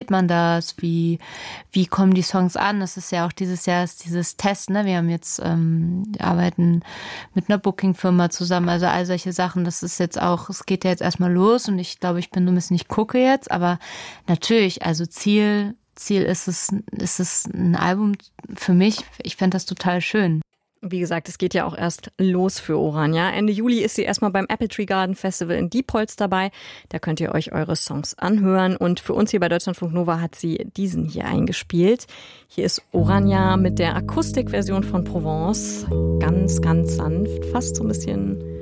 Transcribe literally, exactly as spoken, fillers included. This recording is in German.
produziert man das? Wie, wie kommen die Songs an? Das ist ja auch dieses Jahr ist dieses Test, ne? Wir haben jetzt, ähm, arbeiten mit einer Booking-Firma zusammen, also all solche Sachen. Das ist jetzt auch, es geht ja jetzt erstmal los und ich glaube, ich bin nur ein bisschen, ich gucke jetzt, aber natürlich, also Ziel, Ziel ist es, ist es ein Album für mich. Ich fände das total schön. Wie gesagt, es geht ja auch erst los für Orania. Ende Juli ist sie erstmal beim Apple Tree Garden Festival in Diepholz dabei. Da könnt ihr euch eure Songs anhören. Und für uns hier bei Deutschlandfunk Nova hat sie diesen hier eingespielt. Hier ist Orania mit der Akustikversion von Provence. Ganz, ganz sanft, fast so ein bisschen